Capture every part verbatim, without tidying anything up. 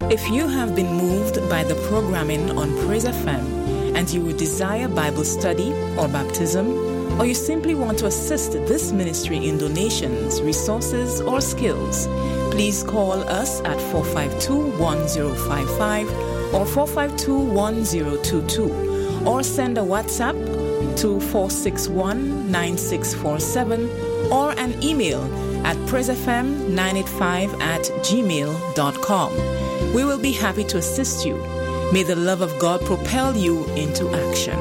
If you have been moved by the programming on Praise F M and you would desire Bible study or baptism, or you simply want to assist this ministry in donations, resources, or skills, please call us at four five two, one zero five five or four five two, one zero two two, or send a WhatsApp to four six one, nine six four seven or an email at praisefm nine eight five at gmail dot com. We will be happy to assist you. May the love of God propel you into action.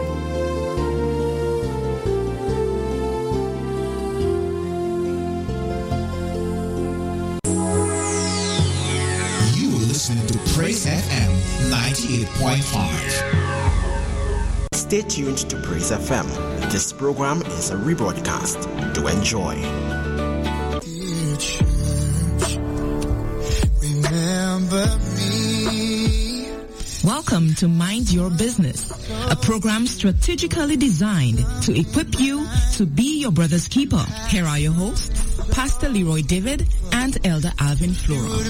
You are listening to Praise F M ninety-eight point five. Stay tuned to Praise F M. This program is a rebroadcast. Do enjoy. Dear church, remember me. Welcome to Mind Your Business, a program strategically designed to equip you to be your brother's keeper. Here are your hosts, Pastor Leroy David and Elder Alvin Flora.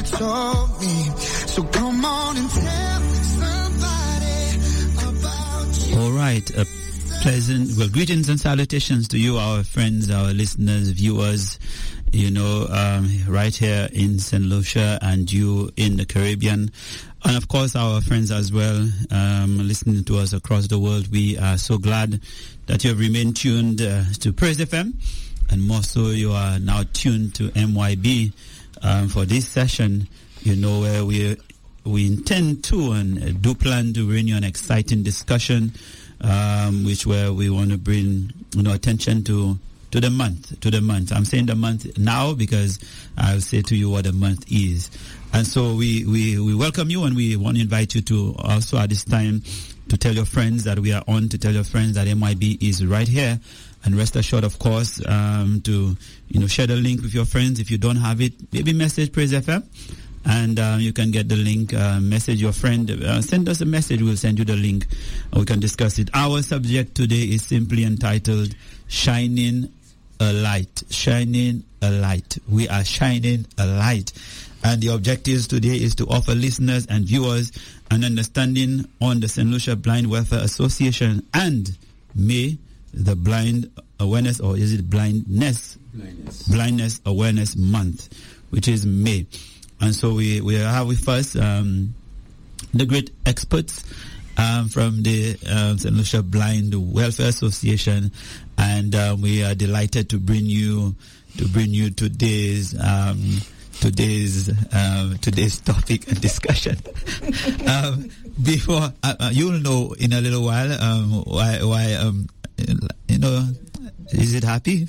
So come on and tell somebody about you. All right. A pleasant, well, greetings and salutations to you, our friends, our listeners, viewers, you know, um, right here in Saint Lucia and you in the Caribbean. And of course, our friends as well, um, listening to us across the world. We are so glad that you have remained tuned uh, to Praise F M. And more so, you are now tuned to M Y B um, for this session, you know, where we we intend to and uh, do plan to bring you an exciting discussion, um, which where we want to bring, you know, attention to to the month, to the month. I'm saying the month now because I'll say to you what the month is. And so we, we, we welcome you, and we want to invite you to also at this time to tell your friends that we are on, to tell your friends that M Y B is right here. And rest assured, of course, um, to, you know, share the link with your friends. If you don't have it, maybe message Praise F M, and uh, you can get the link, uh, message your friend, uh, send us a message, we'll send you the link, and we can discuss it. Our subject today is simply entitled, Shining a Light. Shining a Light. We are shining a light. And the objectives today is to offer listeners and viewers an understanding on the Saint Lucia Blind Welfare Association and May the Blind Awareness, or is it Blindness? Blindness. Blindness Awareness Month, which is May. And so we, we have with us um, the great experts um, from the uh, Saint Lucia Blind Welfare Association, and uh, we are delighted to bring you to bring you today's um, today's um, today's topic and discussion. um, before uh, uh, you'll know in a little while um, why why um, you know, is it happy?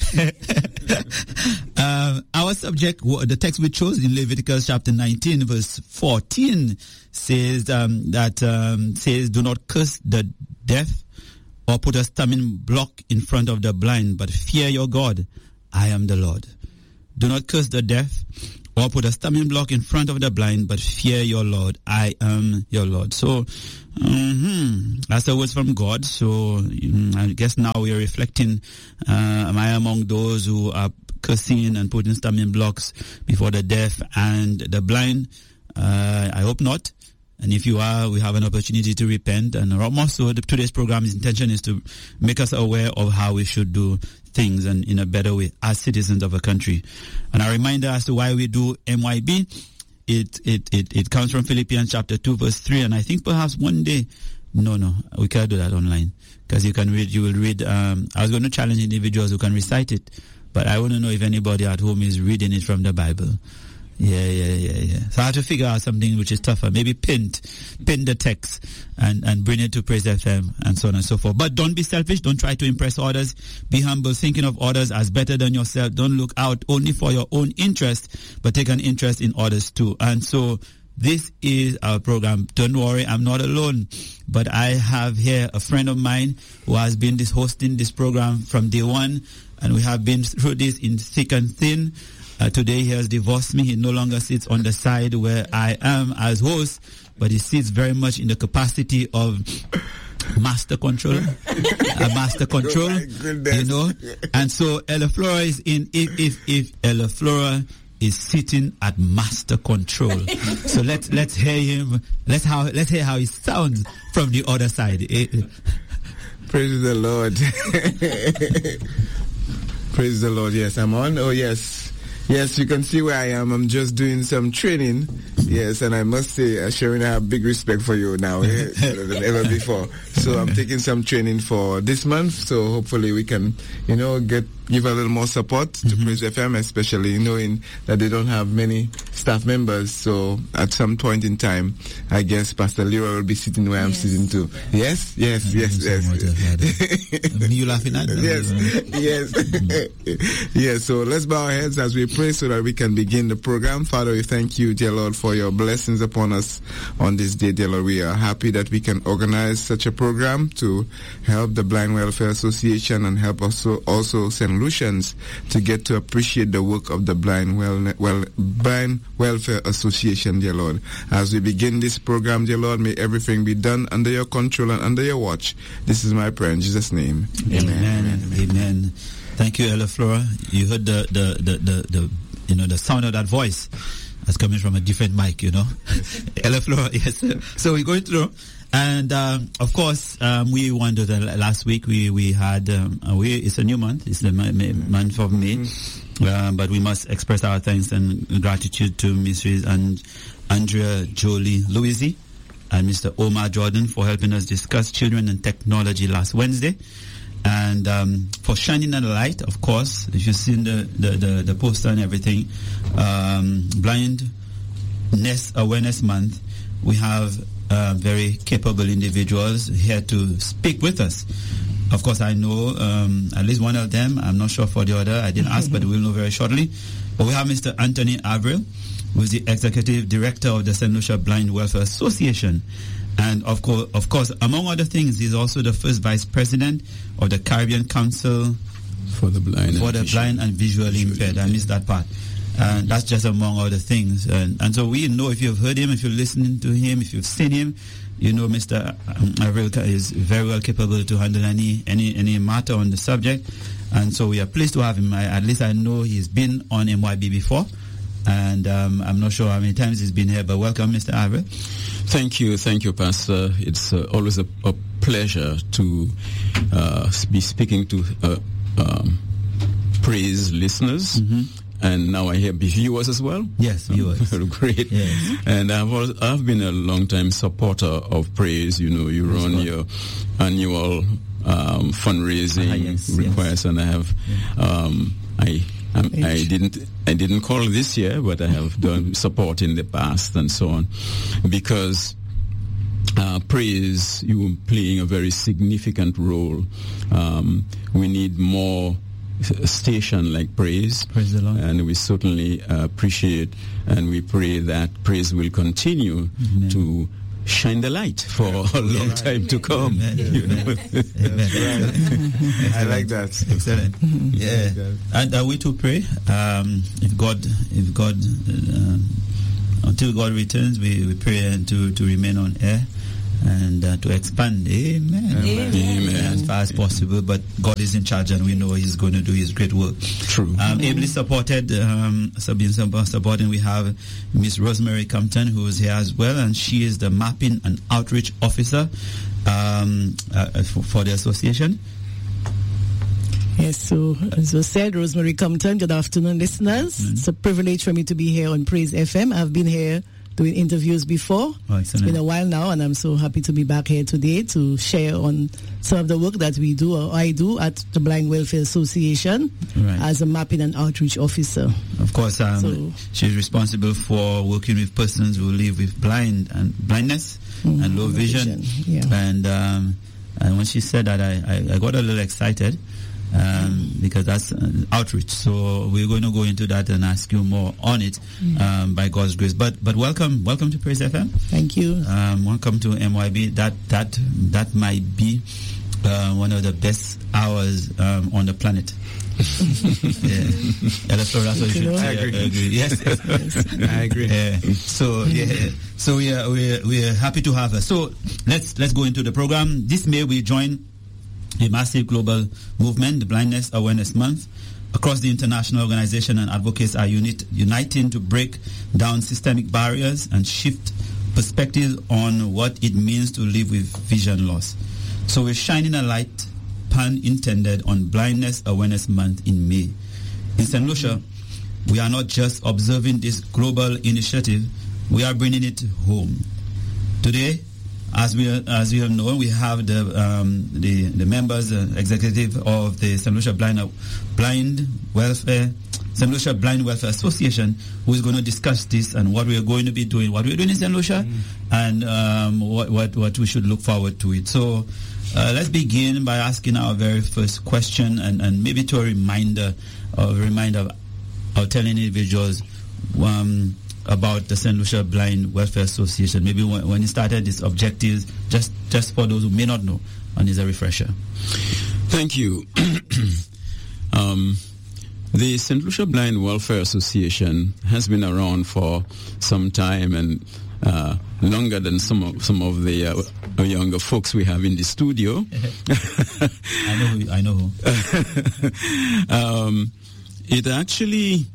um, our subject, the text we chose in Leviticus chapter nineteen, verse fourteen, says um, that um, says, "Do not curse the deaf or put a stumbling block in front of the blind, but fear your God. I am the Lord." Do not curse the deaf or put a stumbling block in front of the blind, but fear your Lord. I am your Lord. So, mm-hmm, that's the words from God. So, mm, I guess now we are reflecting, uh, am I among those who are cursing and putting stumbling blocks before the deaf and the blind? Uh, I hope not. And if you are, we have an opportunity to repent. And more so, today's program's intention is to make us aware of how we should do things and in a better way as citizens of a country. And a reminder as to why we do M Y B, it it it, it comes from Philippians chapter two, verse three. And I think perhaps one day, no, no, we can't do that online, because you can read, you will read, um, I was going to challenge individuals who can recite it, but I want to know if anybody at home is reading it from the Bible. Yeah, yeah, yeah, yeah. So I have to figure out something which is tougher. Maybe pin, pin the text and, and bring it to Praise F M and so on and so forth. But don't be selfish. Don't try to impress others. Be humble, thinking of others as better than yourself. Don't look out only for your own interest, but take an interest in others too. And so this is our program. Don't worry, I'm not alone, but I have here a friend of mine who has been this hosting this program from day one, and we have been through this in thick and thin. Uh, today he has divorced me. He no longer sits on the side where I am as host, but he sits very much in the capacity of master control, a master control, you know. And so Ella Flora is in. If if if Ella Flora is sitting at master control. So let's let's hear him. Let's how let's hear how he sounds from the other side. Praise the Lord. Praise the Lord. Yes, I'm on. Oh yes. Yes, you can see where I am. I'm just doing some training. Yes, and I must say, uh, Sharon, I have big respect for you now eh, than ever before. So I'm taking some training for this month. So hopefully we can, you know, get give a little more support to mm-hmm. Praise F M, especially knowing that they don't have many staff members. So at some point in time, I guess Pastor Leroy will be sitting where yes. I'm sitting too. Yes, yes, yes, yes. yes. You laughing at them? Yes, yes, yes. So let's bow our heads as we pray so that we can begin the program. Father, we thank you, dear Lord, for your blessings upon us on this day, dear Lord. We are happy that we can organize such a program to help the Blind Welfare Association and help also also Saint Lucians to get to appreciate the work of the Blind well, well Blind Welfare Association, dear Lord. As we begin this program, dear Lord, may everything be done under your control and under your watch. This is my prayer in Jesus' name. Amen. Amen. Amen. Amen. Thank you, Ella Flora. You heard the, the, the, the, the you know the sound of that voice. That's coming from a different mic, you know. Ella Flora, yes. So we're going through. And, um, of course, um, we wondered uh, last week we, we had, um, uh, we, it's a new month. It's the ma- ma- month of May. Mm-hmm. Uh, but we must express our thanks and gratitude to Missus and Andrea Jolie Louisi and Mister Omar Jordan for helping us discuss children and technology last Wednesday. And um, for shining a light, of course, if you've seen the, the, the, the poster and everything, um, Blindness Awareness Month, we have uh, very capable individuals here to speak with us. Of course, I know um, at least one of them. I'm not sure for the other. I didn't ask, but we'll know very shortly. But we have Mister Anthony Avril, who is the Executive Director of the Saint Lucia Blind Welfare Association. And of course, of course, among other things, he's also the first Vice President of the Caribbean Council for the blind for and the visual, blind and visually impaired. impaired. I missed that part. And that's just among other things. And, and so we know if you've heard him, if you're listening to him, if you've seen him, you know Mister Avril is very well capable to handle any any any matter on the subject. And so we are pleased to have him. I, at least I know he's been on M Y B before. And um, I'm not sure how many times he's been here, but welcome, Mister Avril. Thank you, thank you, Pastor. It's uh, always a, a pleasure to uh, be speaking to uh, um, praise listeners. Mm-hmm. And now I hear viewers as well. Yes, viewers. Great. Yes. And I've also, I've been a long-time supporter of praise. You know, you run your annual um, fundraising uh, yes, request, yes. and I have yeah. um, I. Um, I didn't. I didn't call this year, but I have done support in the past and so on, because uh, praise, you playing a very significant role. Um, we need more station like praise, praise the Lord. And we certainly uh, appreciate and we pray that praise will continue Amen. To shine the light for a long right. time to come. Amen. You know? Amen. I like that. Excellent. Yeah. And are we to pray? Um, if God, if God, uh, until God returns, we, we pray to to remain on air and uh, to expand. Amen. Amen. Amen. As far as possible, but God is in charge, and we know He's going to do His great work. True. Um, ably supported, um, supporting, we have Miss Rosemary Compton, who is here as well, and she is the Mapping and Outreach Officer um, uh, for, for the association. Yes, so as was said, Rosemary Compton, good afternoon, listeners. Mm-hmm. It's a privilege for me to be here on Praise F M. I've been here doing interviews before. Oh, it's been a while now, and I'm so happy to be back here today to share on some of the work that we do, or I do, at the Blind Welfare Association right. as a mapping and outreach officer. Of course, um, so, she's responsible for working with persons who live with blind and blindness mm, and low vision. vision. Yeah. And um, and when she said that, I, I, I got a little excited. Um, because that's uh, outreach. So we're going to go into that and ask you more on it um, by God's grace. But but welcome, welcome to Praise F M. Thank you. Um, welcome to M Y B. That that that might be uh, one of the best hours um, on the planet. yeah. Ella Flora, so you should I agree. Uh, agree. Yes, yes. I agree. Yeah. So yeah, so we are we are, we are happy to have her. So let's let's go into the program. This May we join a massive global movement, the Blindness Awareness Month, across the international organization and advocates are unit, uniting to break down systemic barriers and shift perspectives on what it means to live with vision loss. So we're shining a light, pun intended, on Blindness Awareness Month in May. In Saint Lucia, we are not just observing this global initiative, we are bringing it home. Today, as we as we have known, we have the um, the, the members, uh, executive of the Saint Lucia Blind uh, Blind Welfare Saint Lucia Blind Welfare Association, who is going to discuss this and what we are going to be doing, what we're doing in Saint Lucia, mm. and um, what, what what we should look forward to it. So uh, let's begin by asking our very first question, and, and maybe to a reminder, a reminder of telling individuals um, about the Saint Lucia Blind Welfare Association. Maybe when, when it started, its objectives, just just for those who may not know, and is a refresher. Thank you. um, the Saint Lucia Blind Welfare Association has been around for some time, and uh, longer than some of some of the uh, younger folks we have in the studio. I know who, I know who. um, it actually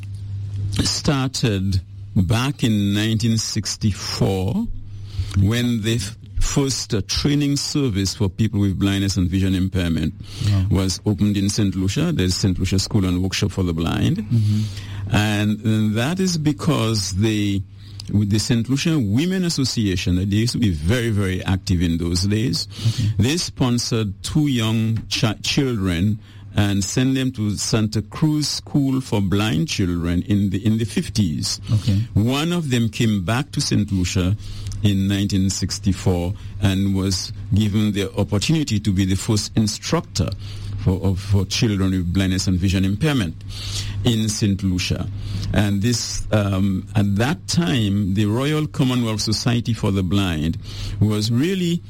started back in nineteen sixty-four when the f- first uh, training service for people with blindness and vision impairment yeah. was opened in Saint Lucia. There's Saint Lucia School and Workshop for the Blind. Mm-hmm. And, and that is because they, with the Saint Lucia Women Association, they used to be very, very active in those days. Okay. They sponsored two young ch- children and send them to Santa Cruz School for Blind Children in the in the fifties. Okay. One of them came back to Saint Lucia in nineteen sixty-four and was given the opportunity to be the first instructor for of, for children with blindness and vision impairment in Saint Lucia. And this um, at that time, the Royal Commonwealth Society for the Blind was really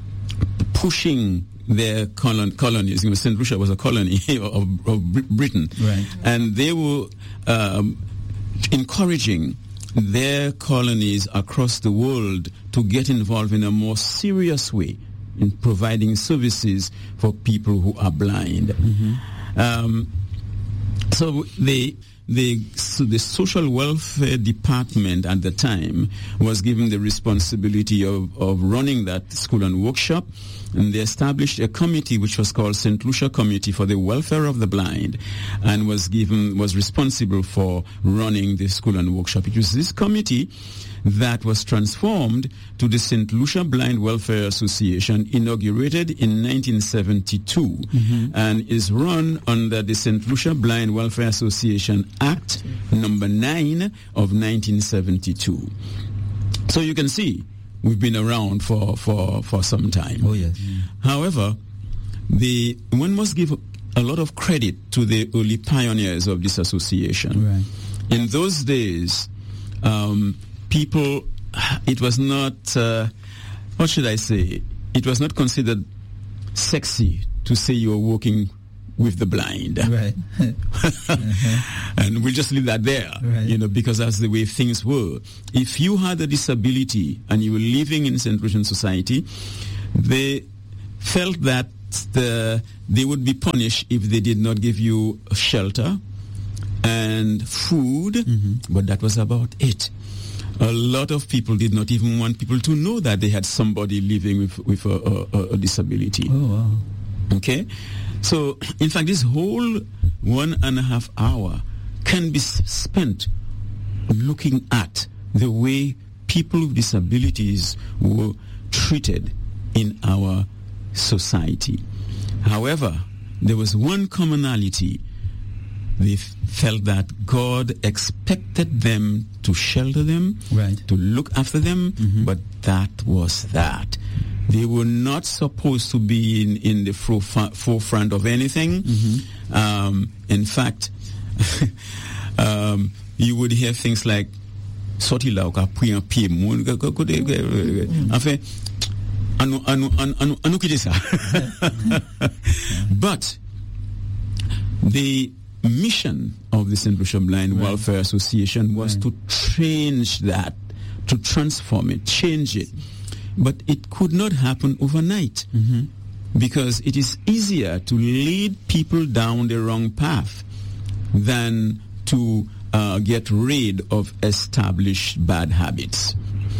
pushing their colon, colonies. You know, Saint Lucia was a colony of, of Britain, right. And they were um, encouraging their colonies across the world to get involved in a more serious way in providing services for people who are blind. Mm-hmm. Um, so they. The, so the social welfare department at the time was given the responsibility of, of running that school and workshop, and they established a committee which was called Saint Lucia Committee for the Welfare of the Blind, and was given was responsible for running the school and workshop. It was this committee that was transformed to the Saint Lucia Blind Welfare Association, inaugurated in nineteen seventy-two, mm-hmm. and is run under the Saint Lucia Blind Welfare Association Act number nine of nineteen seventy-two. So you can see we've been around for, for, for some time. Oh, yes. Mm. However, the one must give a lot of credit to the early pioneers of this association. Right. In those days, um, people, it was not, uh, what should I say? It was not considered sexy to say you were working with the blind. Right. uh-huh. And we'll just leave that there, right. you know, because that's the way things were. If you had a disability and you were living in Saint Lucian society, they felt that the, they would be punished if they did not give you shelter and food, mm-hmm. but that was about it. A lot of people did not even want people to know that they had somebody living with, with a, a, a disability. Oh, wow. Okay? So, in fact, this whole one and a half hour can be spent looking at the way people with disabilities were treated in our society. However, there was one commonality. They felt that God expected them to shelter them, right. to look after them, mm-hmm. but that was that. They were not supposed to be in, in the forefront of anything. Mm-hmm. Um, in fact, um, you would hear things like, Soti lauka puya pie mon enfin anu anu anu anu kidesa. But the mission of the Saint Lucia Blind right. Welfare Association was right. to change that, to transform it, change it. But it could not happen overnight, mm-hmm. because it is easier to lead people down the wrong path than to uh, get rid of established bad habits.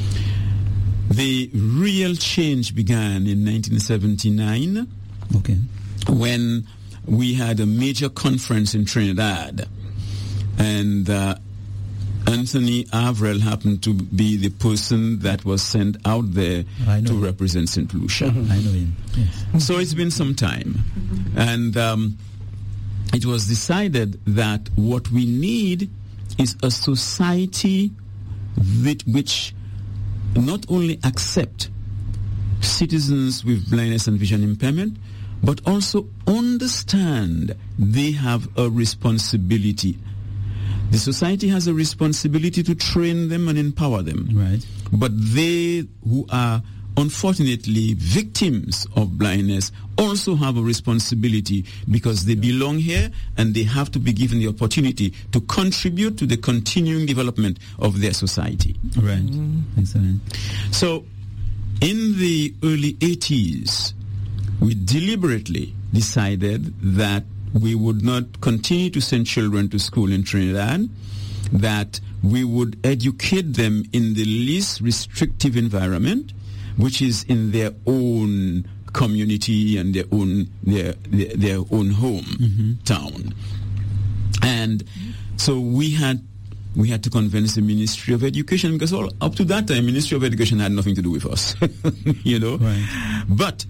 The real change began in nineteen seventy-nine, okay, when we had a major conference in Trinidad, and uh, Anthony Avril happened to be the person that was sent out there to represent Saint Lucia. Mm-hmm. I know him. Yes. So it's been some time, and um, it was decided that what we need is a society with which not only accept citizens with blindness and vision impairment, but also understand they have a responsibility. The society has a responsibility to train them and empower them. Right. But they who are unfortunately victims of blindness also have a responsibility, because they belong here and they have to be given the opportunity to contribute to the continuing development of their society. Right. Mm-hmm. Excellent. So in the early eighties, we deliberately decided that we would not continue to send children to school in Trinidad, that we would educate them in the least restrictive environment, which is in their own community and their own their their, their own home mm-hmm. town. And so we had we had to convince the Ministry of Education, because all up to that time, Ministry of Education had nothing to do with us, you know. Right. But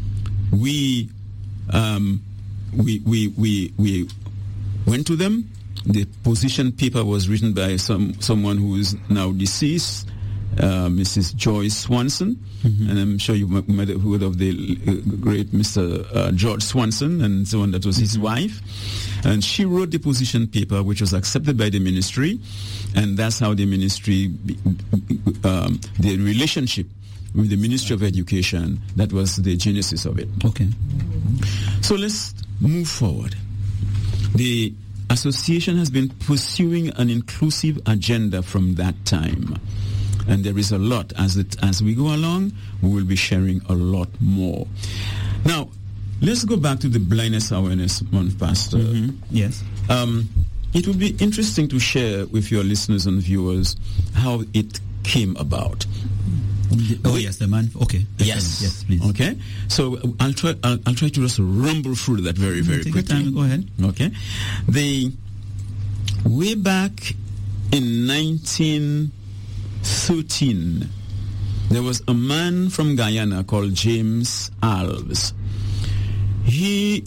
we um, we we we we went to them. The position paper was written by some someone who is now deceased, uh, Missus Joyce Swanson, mm-hmm. and I'm sure you might have heard of the great Mister Uh, George Swanson, and so on. That was mm-hmm. his wife, and she wrote the position paper, which was accepted by the ministry, and that's how the ministry, um, the relationship with the Ministry of Education, that was the genesis of it. Okay. So let's move forward. The association has been pursuing an inclusive agenda from that time, and there is a lot. As it as we go along, we will be sharing a lot more. Now, let's go back to the Blindness Awareness Month, Pastor. Mm-hmm. Yes. Um, it would be interesting to share with your listeners and viewers how it came about. Oh yes, the man. Okay. Yes. Yes, please. Okay. So I'll try. I'll, I'll try to just rumble through that very, very Take quickly. Your time. Go ahead. Okay. The way back in nineteen thirteen, there was a man from Guyana called James Alves. He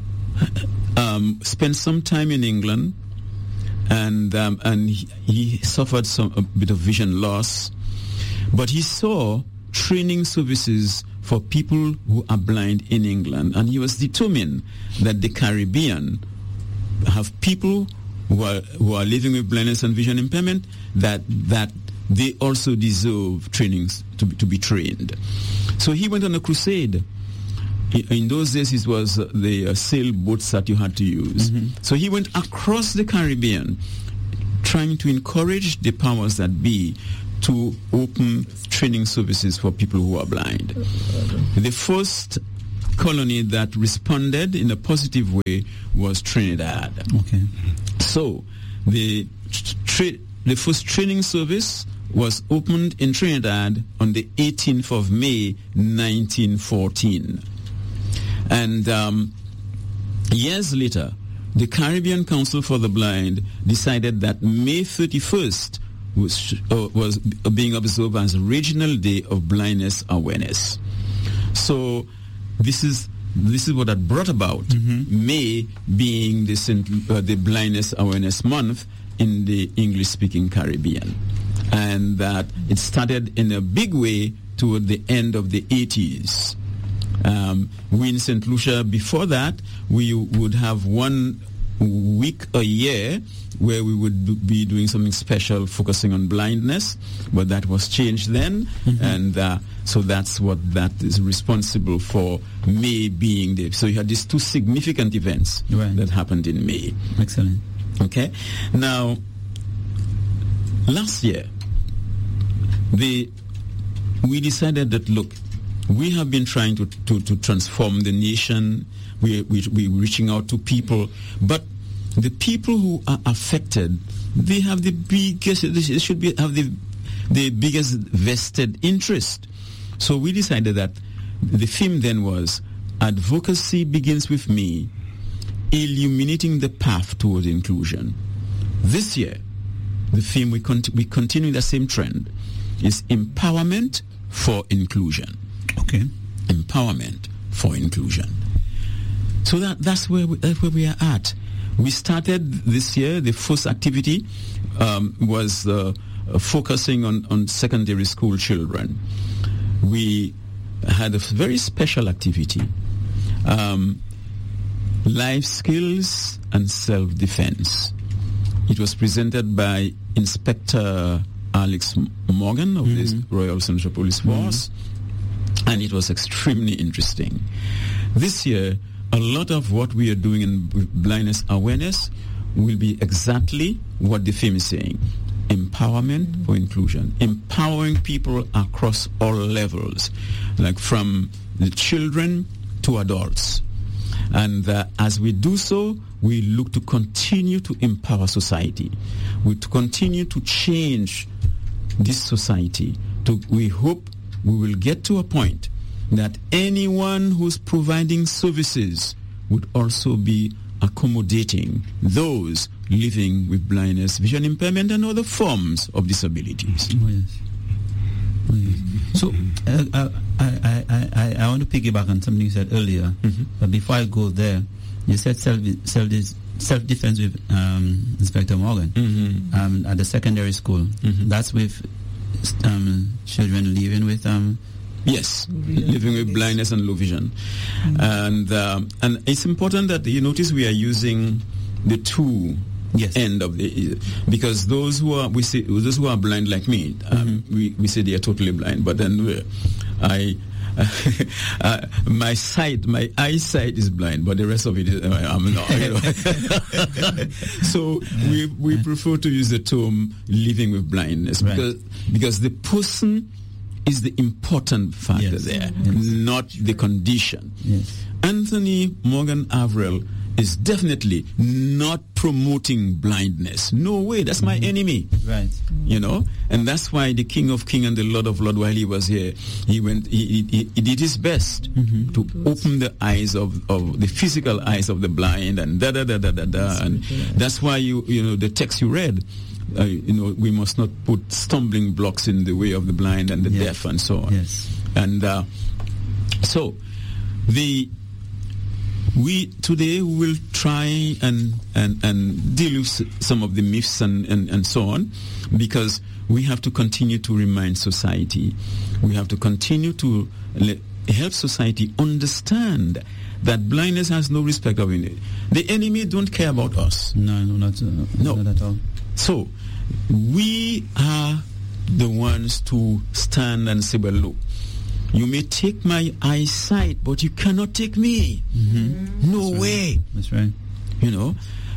um, spent some time in England, and um, and he, he suffered some a bit of vision loss. But he saw training services for people who are blind in England, and he was determined that the Caribbean have people who are who are living with blindness and vision impairment, that that they also deserve trainings to be, to be trained. So he went on a crusade. In those days, it was the uh, sailboats that you had to use. Mm-hmm. So he went across the Caribbean, trying to encourage the powers that be to open training services for people who are blind. The first colony that responded in a positive way was Trinidad. Okay. So the tra- the first training service was opened in Trinidad on the eighteenth of May, nineteen fourteen. And um, years later, the Caribbean Council for the Blind decided that May thirty-first was uh, was being observed as Regional Day of Blindness Awareness. So this is this is what that brought about mm-hmm. May being the Saint, uh, the Blindness Awareness Month in the English-speaking Caribbean, and that it started in a big way toward the end of the eighties. Um, we in Saint Lucia, before that, we would have one week a year where we would do, be doing something special focusing on blindness, but that was changed then, mm-hmm. and uh, so that's what that is responsible for May being there. So you had these two significant events right. that happened in May. Excellent. Okay. Now, last year, the we decided that, look, we have been trying to, to, to transform the nation. We, we, we're reaching out to people, but the people who are affected, they have the biggest, they should be have the the biggest vested interest. So we decided that the theme then was advocacy begins with me, illuminating the path toward inclusion. This year, the theme we cont- we continue the same trend is empowerment for inclusion. Okay, empowerment for inclusion. So that that's where we, that's where we are at. We started this year. The first activity um, was uh, focusing on, on secondary school children. We had a very special activity, um, life skills and self-defense. It was presented by Inspector Alex Morgan of mm-hmm. the Royal Central Police Force, mm-hmm. and it was extremely interesting. This year, a lot of what we are doing in blindness awareness will be exactly what the theme is saying. Empowerment mm-hmm. for inclusion. Empowering people across all levels, like from the children to adults. And uh, as we do so, we look to continue to empower society. We to continue to change this society. To, we hope we will get to a point that anyone who's providing services would also be accommodating those living with blindness, vision impairment, and other forms of disabilities. Oh, yes. Oh, yes. So uh, I, I, I, I want to piggyback on something you said earlier, mm-hmm. but before I go there, you said self, self, self-defense with um, Inspector Morgan mm-hmm. um, at the secondary school. Mm-hmm. That's with um, children living with... Um, Yes, living with blindness and low vision. Mm-hmm. And um, and it's important that you notice we are using the two yes. end of the, because those who are, we say, those who are blind like me, um, mm-hmm. we, we say they are totally blind, but then we're, I, uh, my sight, my eyesight is blind, but the rest of it is, uh, I'm not. You know. So we we prefer to use the term living with blindness right. because because the person is the important factor yes. there, yes. not the condition. Yes. Anthony Morgan Avril is definitely not promoting blindness. No way, that's my mm-hmm. enemy. Right. You know, and that's why the King of Kings and the Lord of Lords, while he was here, he went, he, he, he did his best mm-hmm. to open the eyes of, of the physical eyes of the blind, and da da da da da da. And that's why you you know the text you read. Uh, you know, we must not put stumbling blocks in the way of the blind and the yes. deaf and so on. Yes. And uh, so, the we today will try and, and, and deal with some of the myths and, and, and so on, because we have to continue to remind society. We have to continue to let, help society understand that blindness has no respect of it. The enemy don't care about us. No, no, not, uh, no. not at all. So, we are the ones to stand and say, well, look, you may take my eyesight, but you cannot take me. Mm-hmm. No That's way. Right. That's right. You know,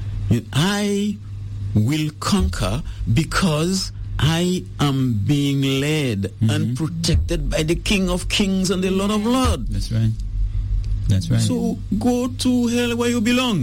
I will conquer because I am being led mm-hmm. and protected by the King of Kings and the Lord of Lords. That's right. That's right. So go to hell where you belong.